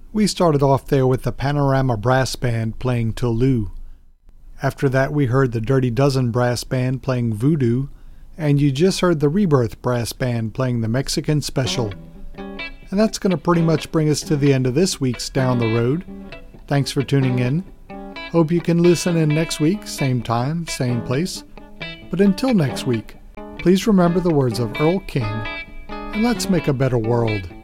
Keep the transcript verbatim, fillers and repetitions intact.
We started off there with the Panorama Brass Band playing Toulouse. After that we heard the Dirty Dozen Brass Band playing Voodoo, and you just heard the Rebirth Brass Band playing the Mexican Special. And that's going to pretty much bring us to the end of this week's Down the Road. Thanks for tuning in. Hope you can listen in next week, same time, same place. But until next week, please remember the words of Earl King, and let's make a better world.